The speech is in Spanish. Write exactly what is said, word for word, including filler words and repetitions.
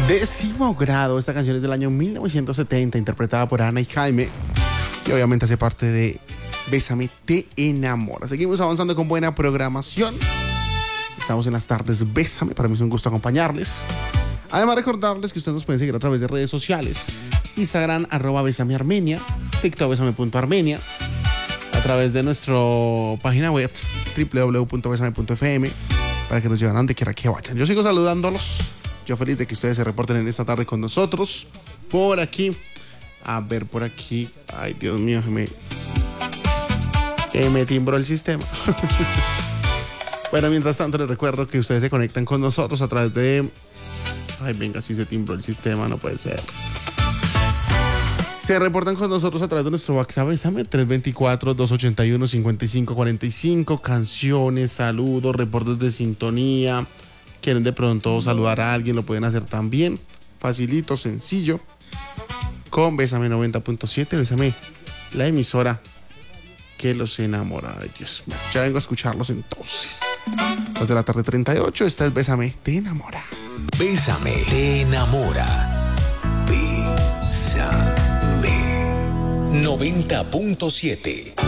Décimo grado. Esta canción es del año mil novecientos setenta, interpretada por Ana y Jaime. Y obviamente hace parte de Bésame, te enamora. Seguimos avanzando con buena programación. Estamos en las tardes Bésame. Para mí es un gusto acompañarles. Además, recordarles que ustedes nos pueden seguir a través de redes sociales. Instagram, arroba Bésame Armenia. TikTok, Bésame punto armenia. A través de nuestra página web, doble u doble u doble u punto bésame punto efe eme, para que nos lleven a donde quiera que vayan. Yo sigo saludándolos. Yo feliz de que ustedes se reporten en esta tarde con nosotros. Por aquí. A ver, por aquí. Ay, Dios mío, que me, que me timbró el sistema. Bueno, mientras tanto les recuerdo que ustedes se conectan con nosotros a través de... Ay, venga, si se timbró el sistema, no puede ser. Se reportan con nosotros a través de nuestro WhatsApp, Bésame, tres dos cuatro, dos ocho uno, cinco cinco cuatro cinco. Canciones, saludos, reportes de sintonía. Quieren de pronto saludar a alguien, lo pueden hacer también. Facilito, sencillo. Con Bésame noventa punto siete. Bésame, la emisora que los enamora. Ay, Dios mío. Ya vengo a escucharlos entonces. dos de la tarde, treinta y ocho. Esta es Bésame, te enamora. Bésame, te enamora. Bésame. noventa punto siete.